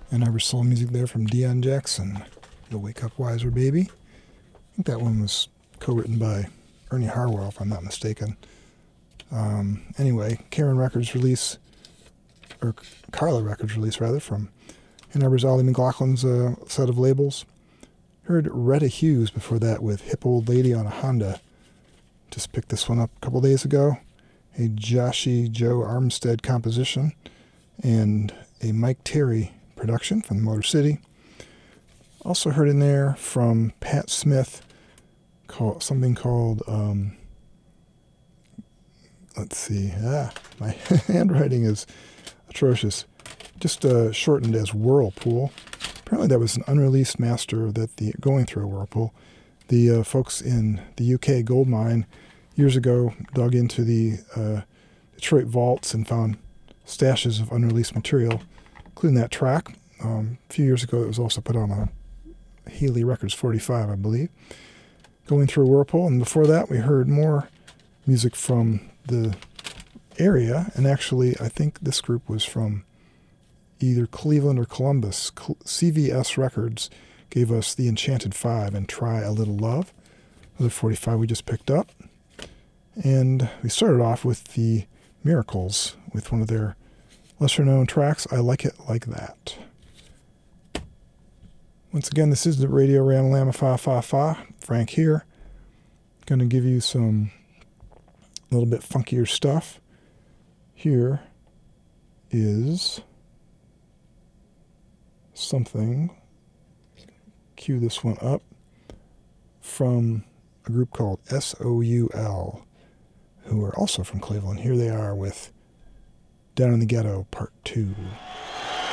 And I soul music there from Dion Jackson, You'll Wake Up Wiser Baby. I think that one was co-written by Ernie Harwell, if I'm not mistaken. Anyway, Carla Records release, rather, from Ann Arbor's Ollie McLaughlin's set of labels. Heard Retta Hughes before that with Hip Old Lady on a Honda. Just picked this one up a couple days ago. A Joshy Joe Armstead composition and a Mike Terry production from the Motor City. Also heard in there from Pat Smith something called, let's see, my handwriting is atrocious. Just shortened as Whirlpool. Apparently that was an unreleased master that going through a Whirlpool. The folks in the UK gold mine years ago dug into the Detroit vaults and found stashes of unreleased material, including that track. A few years ago it was also put on a Healy Records 45, I believe. Going through a Whirlpool. And before that we heard more music from the area, and actually I think this group was from either Cleveland or Columbus. CVS Records gave us The Enchanted Five and Try a Little Love, another 45 we just picked up. And we started off with the Miracles with one of their lesser known tracks, I Like It Like That. Once again, this is the Radio Ram Lama Fa Fa Fa. Frank here. Going to give you some a little bit funkier stuff. Here is something, cue this one up, from a group called SOUL, who are also from Cleveland. Here they are with Down in the Ghetto Part 2.